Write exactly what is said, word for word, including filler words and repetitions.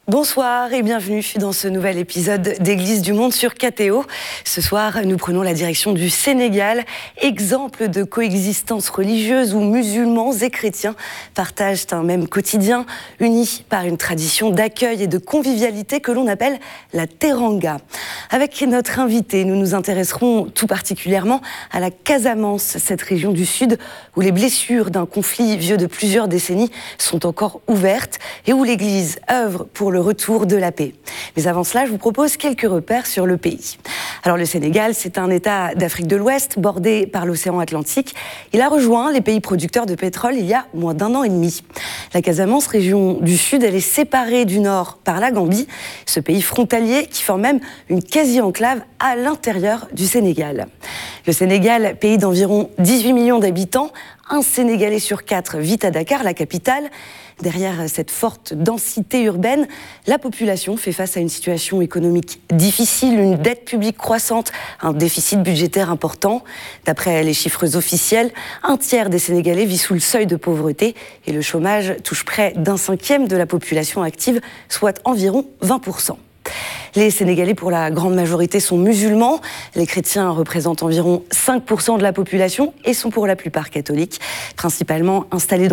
Bonsoir et bienvenue dans ce nouvel épisode d'Église du Monde sur K T O. Ce soir, nous prenons la direction du Sénégal, exemple de coexistence religieuse où musulmans et chrétiens partagent un même quotidien, unis par une tradition d'accueil et de convivialité que l'on appelle la teranga. Avec notre invité, nous nous intéresserons tout particulièrement à la Casamance, cette région du Sud où les blessures d'un conflit vieux de plusieurs décennies sont encore ouvertes et où l'Église œuvre pour le retour de la paix. Mais avant cela, je vous propose quelques repères sur le pays. Alors le Sénégal, c'est un État d'Afrique de l'Ouest bordé par l'océan Atlantique. Il a rejoint les pays producteurs de pétrole il y a moins d'un an et demi. La Casamance, région du Sud, elle est séparée du Nord par la Gambie, ce pays frontalier qui forme même une quasi-enclave à l'intérieur du Sénégal. Le Sénégal, pays d'environ dix-huit millions d'habitants, un Sénégalais sur quatre vit à Dakar, la capitale. Derrière cette forte densité urbaine, la population fait face à une situation économique difficile, une dette publique croissante, un déficit budgétaire important. D'après les chiffres officiels, un tiers des Sénégalais vit sous le seuil de pauvreté et le chômage touche près d'un cinquième de la population active, soit environ vingt pour cent. Les Sénégalais, pour la grande majorité, sont musulmans. Les chrétiens représentent environ cinq pour cent de la population et sont pour la plupart catholiques, principalement installés dans